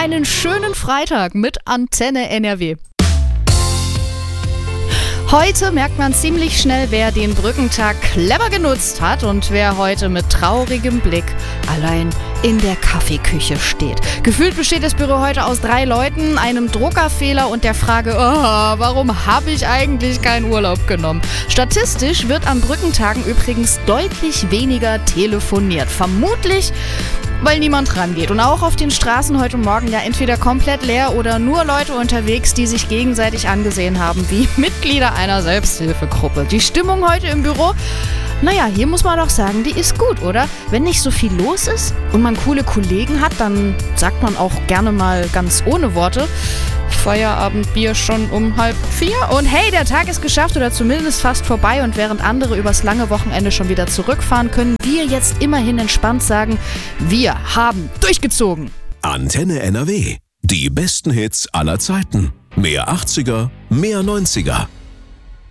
einen schönen Freitag mit Antenne NRW. Heute merkt man ziemlich schnell, wer den Brückentag clever genutzt hat und wer heute mit traurigem Blick allein in der Kaffeeküche steht. Gefühlt besteht das Büro heute aus 3 Leuten, einem Druckerfehler und der Frage, warum habe ich eigentlich keinen Urlaub genommen? Statistisch wird an Brückentagen übrigens deutlich weniger telefoniert. Vermutlich, weil niemand rangeht. Und auch auf den Straßen heute Morgen ja entweder komplett leer oder nur Leute unterwegs, die sich gegenseitig angesehen haben, wie Mitglieder einer Selbsthilfegruppe. Die Stimmung heute im Büro, naja, hier muss man doch sagen, die ist gut, oder? Wenn nicht so viel los ist und man coole Kollegen hat, dann sagt man auch gerne mal ganz ohne Worte: Feierabendbier schon um 3:30 und hey, der Tag ist geschafft oder zumindest fast vorbei, und während andere übers lange Wochenende schon wieder zurückfahren, können wir jetzt immerhin entspannt sagen, wir haben durchgezogen. Antenne NRW. Die besten Hits aller Zeiten. Mehr 80er, mehr 90er.